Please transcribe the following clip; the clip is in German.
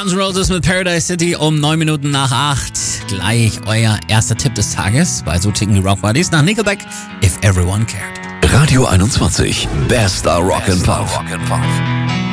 Guns N' Roses mit Paradise City um 9 Minuten nach 8. Gleich euer erster Tipp des Tages bei So ticken die Rock Buddies nach Nickelback, If Everyone Cared. Radio 21, bester Rock'n'Pop.